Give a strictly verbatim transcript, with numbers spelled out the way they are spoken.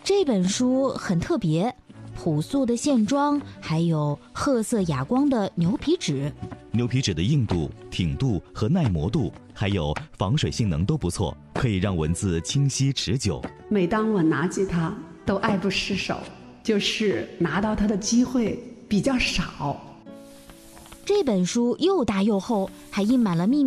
这本书很特别，朴素的线装，还有褐色哑光的牛皮纸。 牛皮纸的硬度、挺度和耐磨度，还有防水性能都不错，可以让文字清晰持久。 每当我拿起它，都爱不释手，就是拿到它的机会比较少。 这本书又大又厚，还印满了密密